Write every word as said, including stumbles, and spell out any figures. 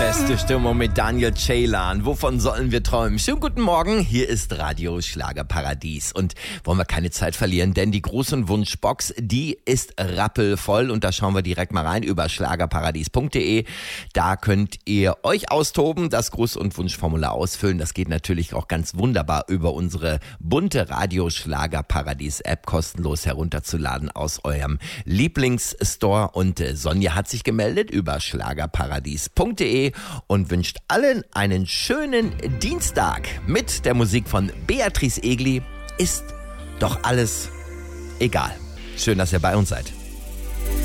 Beste Stimmung mit Daniel Ceylan. Wovon sollen wir träumen? Schönen guten Morgen, hier ist Radio Schlagerparadies. Und wollen wir keine Zeit verlieren, denn die Gruß- und Wunschbox, die ist rappelvoll. Und da schauen wir direkt mal rein über schlagerparadies punkt de. Da könnt ihr euch austoben, das Gruß- und Wunschformular ausfüllen. Das geht natürlich auch ganz wunderbar über unsere bunte Radio Schlagerparadies-App, kostenlos herunterzuladen aus eurem Lieblingsstore. Und Sonja hat sich gemeldet über schlagerparadies punkt de und wünscht allen einen schönen Dienstag. Mit der Musik von Beatrice Egli ist doch alles egal. Schön, dass ihr bei uns seid.